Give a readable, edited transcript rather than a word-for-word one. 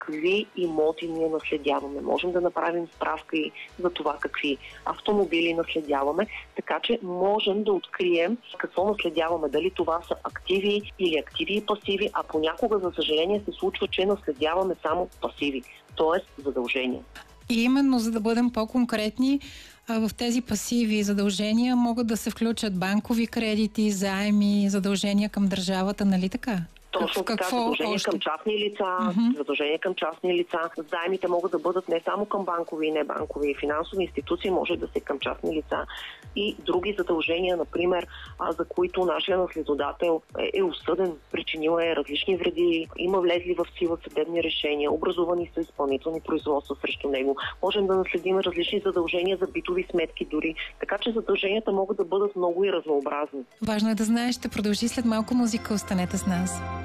какви имоти ние наследяваме. Можем да направим справка и за това какви автомобили наследяваме, така че можем да открием какво наследяваме. Дали това са активи или активи и пасиви, а понякога, за съжаление, се случва, че наследяваме само пасиви, т.е. задължения. И именно за да бъдем по-конкретни, в тези пасиви и задължения могат да се включат банкови кредити, заеми, задължения към държавата, нали така? Точно така, задължения към частни лица, задължения към частни лица. Заемите могат да бъдат не само към банкови и небанкови финансови институции, може да се към частни лица и други задължения, например, за които нашия наследодател е осъден, причинил е различни вреди, има влезли в сила съдебни решения, образувани са изпълнителни производства срещу него. Можем да наследим различни задължения за битови сметки дори, така че задълженията могат да бъдат много и разнообразни. Важно е да знаеш, ще продължи след малко музика. Останете с нас.